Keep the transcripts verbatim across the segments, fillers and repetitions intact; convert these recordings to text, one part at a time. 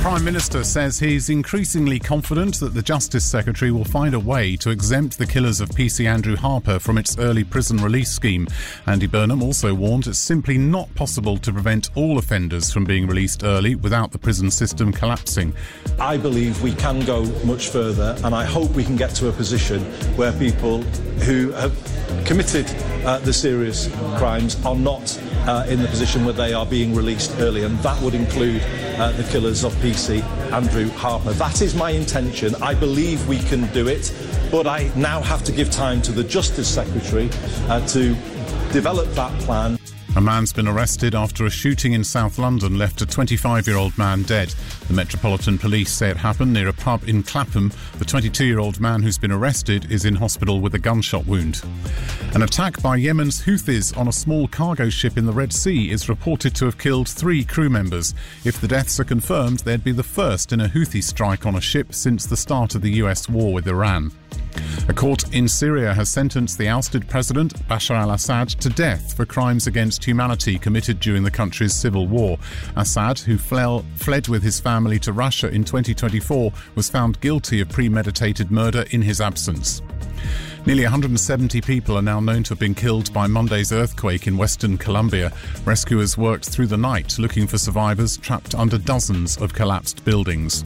Prime Minister says he's increasingly confident that the Justice Secretary will find a way to exempt the killers of P C Andrew Harper from its early prison release scheme. Andy Burnham also warned it's simply not possible to prevent all offenders from being released early without the prison system collapsing. I believe we can go much further, and I hope we can get to a position where people who have committed uh, the serious crimes are not uh, in the position where they are being released early, and that would include uh, the killers of P C Andrew Harper. That is my intention. I believe we can do it, but I now have to give time to the Justice Secretary uh, to develop that plan. A man's been arrested after a shooting in South London left a twenty-five-year-old man dead. The Metropolitan Police say it happened near a pub in Clapham. The twenty-two-year-old man who's been arrested is in hospital with a gunshot wound. An attack by Yemen's Houthis on a small cargo ship in the Red Sea is reported to have killed three crew members. If the deaths are confirmed, they'd be the first in a Houthi strike on a ship since the start of the U S war with Iran. A court in Syria has sentenced the ousted president, Bashar al-Assad, to death for crimes against humanity committed during the country's civil war. Assad, who fled, fled with his family to Russia in twenty twenty-four, was found guilty of premeditated murder in his absence. Nearly one hundred seventy people are now known to have been killed by Monday's earthquake in western Colombia. Rescuers worked through the night looking for survivors trapped under dozens of collapsed buildings.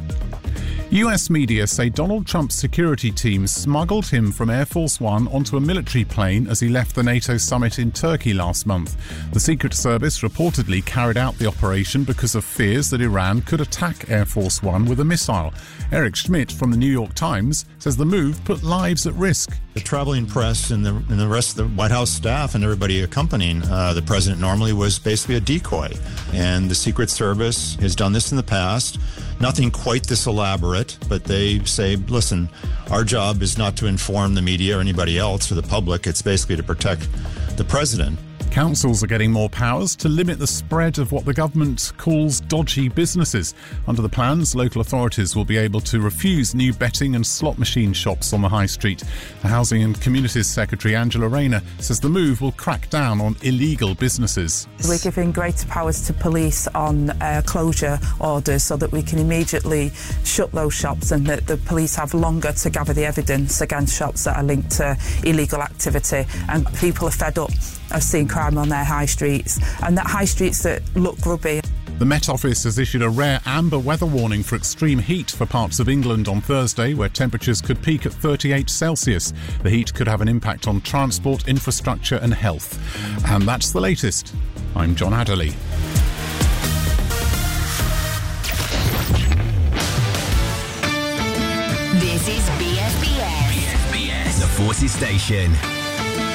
U S media say Donald Trump's security team smuggled him from Air Force One onto a military plane as he left the NATO summit in Turkey last month. The Secret Service reportedly carried out the operation because of fears that Iran could attack Air Force One with a missile. Eric Schmidt from the New York Times says the move put lives at risk. The traveling press and the, and the rest of the White House staff and everybody accompanying uh, the president normally was basically a decoy. And the Secret Service has done this in the past. Nothing quite this elaborate, but they say, listen, our job is not to inform the media or anybody else or the public. It's basically to protect the president. Councils are getting more powers to limit the spread of what the government calls dodgy businesses. Under the plans, local authorities will be able to refuse new betting and slot machine shops on the high street. The Housing and Communities Secretary, Angela Rayner, says the move will crack down on illegal businesses. We're giving greater powers to police on uh, closure orders so that we can immediately shut those shops, and that the police have longer to gather the evidence against shops that are linked to illegal activity. And people are fed up of seeing crime on their high streets, and that high streets that look grubby. The Met Office has issued a rare amber weather warning for extreme heat for parts of England on Thursday, where temperatures could peak at thirty-eight Celsius. The heat could have an impact on transport, infrastructure and health. And that's the latest. I'm John Adderley. This is B S B S. B S B S, the Forces Station.